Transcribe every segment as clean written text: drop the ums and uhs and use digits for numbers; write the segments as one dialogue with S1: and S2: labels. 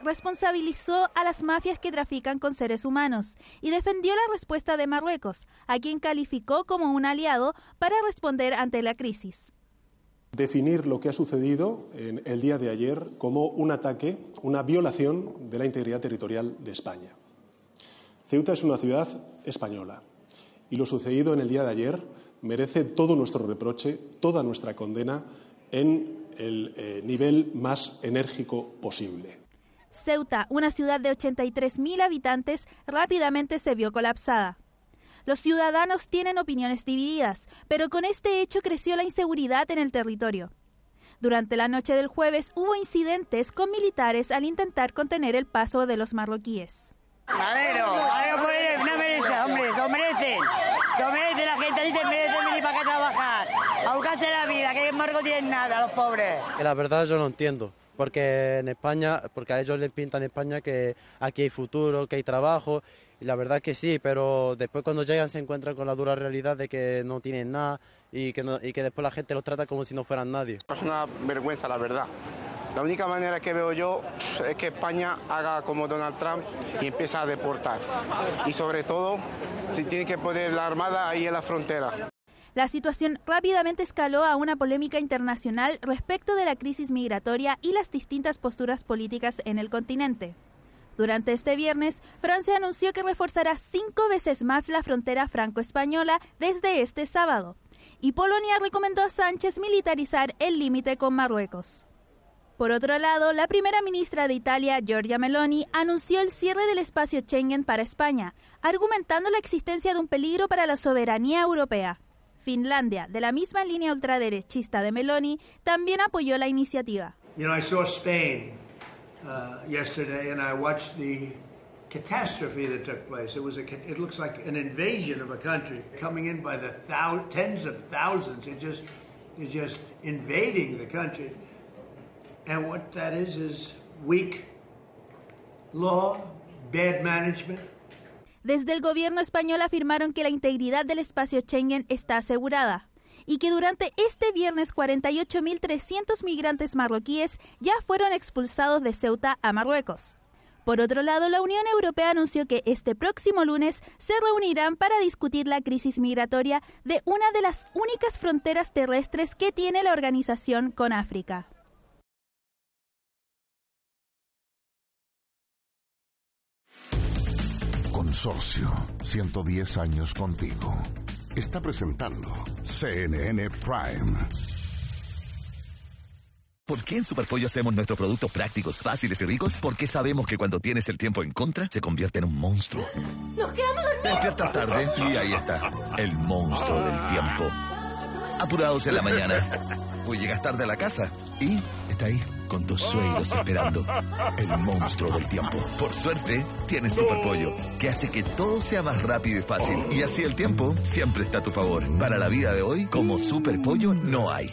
S1: responsabilizó a las mafias que trafican con seres humanos y defendió la respuesta de Marruecos, a quien calificó como un aliado para responder ante la crisis.
S2: Definir lo que ha sucedido en el día de ayer como un ataque, una violación de la integridad territorial de España. Ceuta es una ciudad española y lo sucedido en el día de ayer merece todo nuestro reproche, toda nuestra condena en el nivel más enérgico posible.
S1: Ceuta, una ciudad de 83.000 habitantes, rápidamente se vio colapsada. Los ciudadanos tienen opiniones divididas, pero con este hecho creció la inseguridad en el territorio. Durante la noche del jueves hubo incidentes con militares al intentar contener el paso de los marroquíes.
S3: No merece, hombre, lo merece la gente, así te merece venir para acá a trabajar, a buscarse la vida, que en Marruecos tienen nada, los pobres.
S4: La verdad yo no entiendo, porque en España, porque a ellos les pintan en España que aquí hay futuro, que hay trabajo, y la verdad que sí, pero después cuando llegan se encuentran con la dura realidad de que no tienen nada y que después la gente los trata como si no fueran nadie.
S5: Es una vergüenza, la verdad. La única manera que veo yo es que España haga como Donald Trump y empiece a deportar. Y sobre todo, si tiene que poner la armada ahí en la frontera.
S1: La situación rápidamente escaló a una polémica internacional respecto de la crisis migratoria y las distintas posturas políticas en el continente. Durante este viernes, Francia anunció que reforzará 5 veces más la frontera franco-española desde este sábado. Y Polonia recomendó a Sánchez militarizar el límite con Marruecos. Por otro lado, la primera ministra de Italia, Giorgia Meloni, anunció el cierre del espacio Schengen para España, argumentando la existencia de un peligro para la soberanía europea. Finlandia, de la misma línea ultraderechista de Meloni, también apoyó la iniciativa.
S6: I saw Spain yesterday and I watched the catastrophe that took place. It looks like an invasion of a country coming in by the tens of thousands. It's just invading the country. And what that is weak law, bad management.
S1: Desde el gobierno español afirmaron que la integridad del espacio Schengen está asegurada y que durante este viernes 48.300 migrantes marroquíes ya fueron expulsados de Ceuta a Marruecos. Por otro lado, la Unión Europea anunció que este próximo lunes se reunirán para discutir la crisis migratoria de una de las únicas fronteras terrestres que tiene la organización con África.
S7: Consorcio, 110 años contigo. Está presentando CNN Prime.
S8: ¿Por qué en Superpollo hacemos nuestros productos prácticos, fáciles y ricos? Porque sabemos que cuando tienes el tiempo en contra, se convierte en un monstruo.
S9: ¡Nos quedamos dormidos!
S8: Te despiertas tarde y ahí está, el monstruo del tiempo. Apurados en la mañana. O llegas tarde a la casa y está ahí, con tus suegros esperando. El monstruo del tiempo. Por suerte, tienes Superpollo, que hace que todo sea más rápido y fácil. Y así el tiempo siempre está a tu favor. Para la vida de hoy, como Superpollo no hay.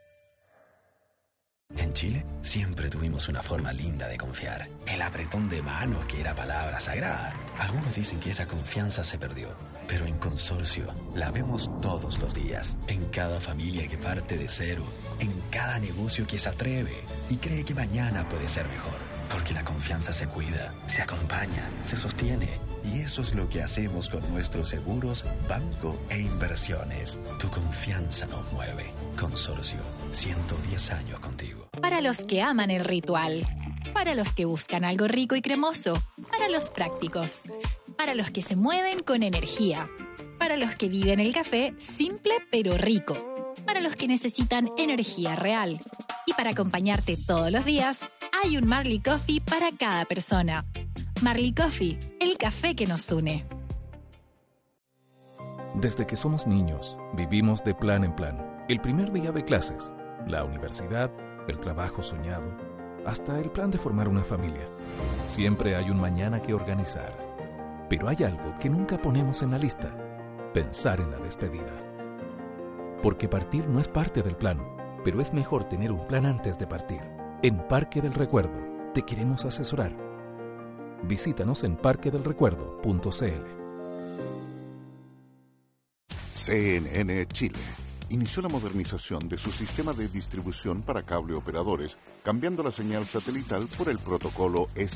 S10: En Chile siempre tuvimos una forma linda de confiar. El apretón de manos, que era palabra sagrada. Algunos dicen que esa confianza se perdió. Pero en Consorcio la vemos todos los días. En cada familia que parte de cero. En cada negocio que se atreve y cree que mañana puede ser mejor. Porque la confianza se cuida, se acompaña, se sostiene. Y eso es lo que hacemos con nuestros seguros, banco e inversiones. Tu confianza nos mueve. Consorcio, 110 años contigo.
S11: Para los que aman el ritual. Para los que buscan algo rico y cremoso. Para los prácticos. Para los que se mueven con energía. Para los que viven el café simple pero rico. Para los que necesitan energía real. Y para acompañarte todos los días, hay un Marley Coffee para cada persona. Marley Coffee, el café que nos une.
S12: Desde que somos niños, vivimos de plan en plan. El primer día de clases, la universidad, el trabajo soñado, hasta el plan de formar una familia. Siempre hay un mañana que organizar. Pero hay algo que nunca ponemos en la lista: pensar en la despedida. Porque partir no es parte del plan, pero es mejor tener un plan antes de partir. En Parque del Recuerdo te queremos asesorar. Visítanos en parquedelrecuerdo.cl.
S7: CNN Chile inició la modernización de su sistema de distribución para cable operadores, cambiando la señal satelital por el protocolo